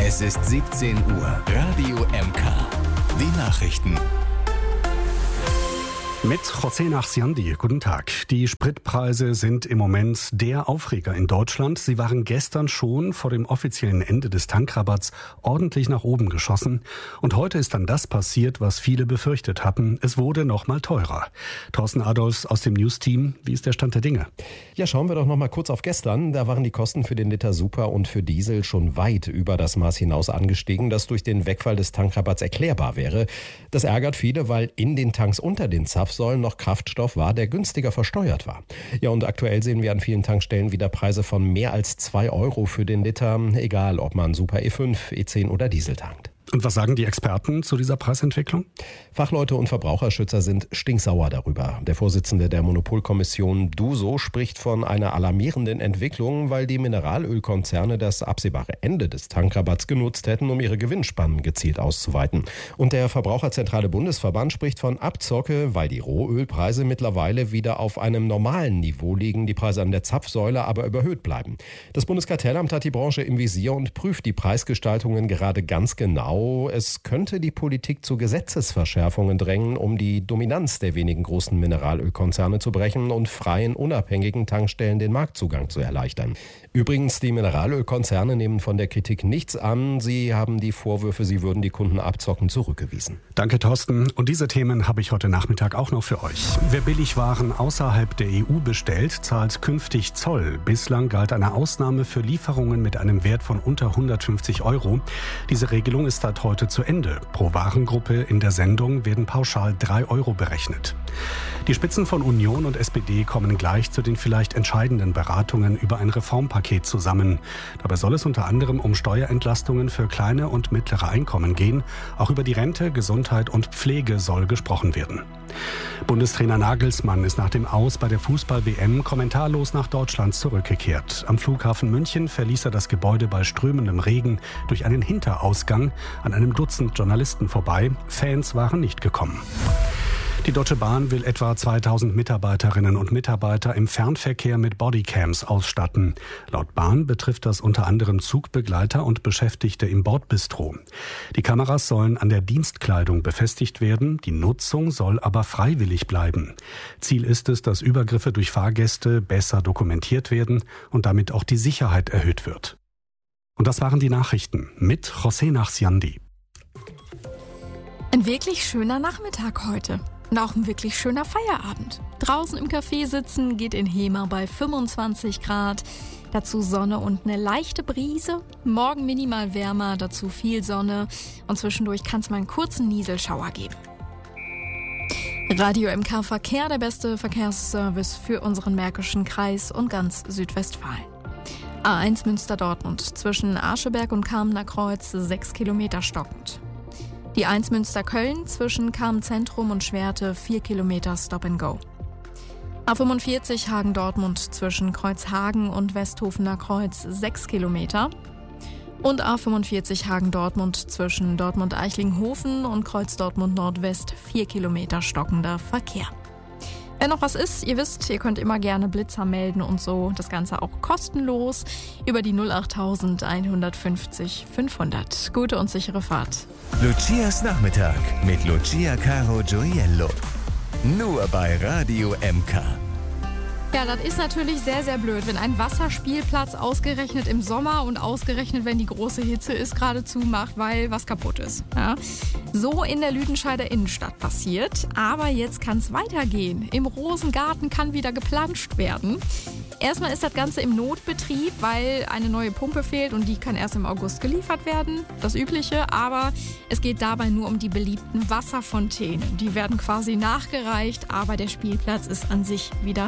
Es ist 17 Uhr. Radio MK. Die Nachrichten. Mit José Nachsiandi. Guten Tag. Die Spritpreise sind im Moment der Aufreger in Deutschland. Sie waren gestern schon vor dem offiziellen Ende des Tankrabatts ordentlich nach oben geschossen. Und heute ist dann das passiert, was viele befürchtet hatten. Es wurde noch mal teurer. Thorsten Adolfs aus dem News-Team. Wie ist der Stand der Dinge? Ja, schauen wir doch noch mal kurz auf gestern. Da waren die Kosten für den Liter Super und für Diesel schon weit über das Maß hinaus angestiegen, das durch den Wegfall des Tankrabatts erklärbar wäre. Das ärgert viele, weil in den Tanks unter den Zapfsäulen noch Kraftstoff war, der günstiger versteuert war. Ja, und aktuell sehen wir an vielen Tankstellen wieder Preise von mehr als 2 Euro für den Liter, egal ob man Super E5, E10 oder Diesel tankt. Und was sagen die Experten zu dieser Preisentwicklung? Fachleute und Verbraucherschützer sind stinksauer darüber. Der Vorsitzende der Monopolkommission DUSO spricht von einer alarmierenden Entwicklung, weil die Mineralölkonzerne das absehbare Ende des Tankrabatts genutzt hätten, um ihre Gewinnspannen gezielt auszuweiten. Und der Verbraucherzentrale Bundesverband spricht von Abzocke, weil die Rohölpreise mittlerweile wieder auf einem normalen Niveau liegen, die Preise an der Zapfsäule aber überhöht bleiben. Das Bundeskartellamt hat die Branche im Visier und prüft die Preisgestaltungen gerade ganz genau. Es könnte die Politik zu Gesetzesverschärfungen drängen, um die Dominanz der wenigen großen Mineralölkonzerne zu brechen und freien, unabhängigen Tankstellen den Marktzugang zu erleichtern. Übrigens, die Mineralölkonzerne nehmen von der Kritik nichts an. Sie haben die Vorwürfe, sie würden die Kunden abzocken, zurückgewiesen. Danke, Thorsten. Und diese Themen habe ich heute Nachmittag auch noch für euch. Wer Billigwaren außerhalb der EU bestellt, zahlt künftig Zoll. Bislang galt eine Ausnahme für Lieferungen mit einem Wert von unter 150 Euro. Diese Regelung ist seit heute zu Ende. Pro Warengruppe in der Sendung werden pauschal 3 Euro berechnet. Die Spitzen von Union und SPD kommen gleich zu den vielleicht entscheidenden Beratungen über ein Reformpaket zusammen. Dabei soll es unter anderem um Steuerentlastungen für kleine und mittlere Einkommen gehen. Auch über die Rente, Gesundheit und Pflege soll gesprochen werden. Bundestrainer Nagelsmann ist nach dem Aus bei der Fußball-WM kommentarlos nach Deutschland zurückgekehrt. Am Flughafen München verließ er das Gebäude bei strömendem Regen durch einen Hinterausgang an einem Dutzend Journalisten vorbei. Fans waren nicht gekommen. Die Deutsche Bahn will etwa 2000 Mitarbeiterinnen und Mitarbeiter im Fernverkehr mit Bodycams ausstatten. Laut Bahn betrifft das unter anderem Zugbegleiter und Beschäftigte im Bordbistro. Die Kameras sollen an der Dienstkleidung befestigt werden, die Nutzung soll aber freiwillig bleiben. Ziel ist es, dass Übergriffe durch Fahrgäste besser dokumentiert werden und damit auch die Sicherheit erhöht wird. Und das waren die Nachrichten mit José Nachsiandi. Ein wirklich schöner Nachmittag heute. Und auch ein wirklich schöner Feierabend. Draußen im Café sitzen geht in Hemer bei 25 Grad. Dazu Sonne und eine leichte Brise. Morgen minimal wärmer, dazu viel Sonne. Und zwischendurch kann es mal einen kurzen Nieselschauer geben. Radio MK Verkehr, der beste Verkehrsservice für unseren Märkischen Kreis und ganz Südwestfalen. A1 Münster-Dortmund zwischen Ascheberg und Kamener Kreuz 6 Kilometer stockend. Die 1 Münster-Köln zwischen Kamen-Zentrum und Schwerte 4 Kilometer Stop and Go. A45 Hagen-Dortmund zwischen Kreuzhagen und Westhofener Kreuz 6 Kilometer. Und A45 Hagen-Dortmund zwischen Dortmund-Eichlinghofen und Kreuz Dortmund-Nordwest 4 Kilometer stockender Verkehr. Wenn noch was ist, ihr wisst, ihr könnt immer gerne Blitzer melden und so. Das Ganze auch kostenlos über die 08000 150 500. Gute und sichere Fahrt. Lucias Nachmittag mit Lucia Caro Gioiello. Nur bei Radio MK. Ja, das ist natürlich sehr, sehr blöd, wenn ein Wasserspielplatz ausgerechnet im Sommer und ausgerechnet, wenn die große Hitze ist, geradezu macht, weil was kaputt ist. Ja. So in der Lüdenscheider Innenstadt passiert. Aber jetzt kann es weitergehen. Im Rosengarten kann wieder geplanscht werden. Erstmal ist das Ganze im Notbetrieb, weil eine neue Pumpe fehlt und die kann erst im August geliefert werden. Das Übliche, aber es geht dabei nur um die beliebten Wasserfontänen. Die werden quasi nachgereicht, aber der Spielplatz ist an sich wieder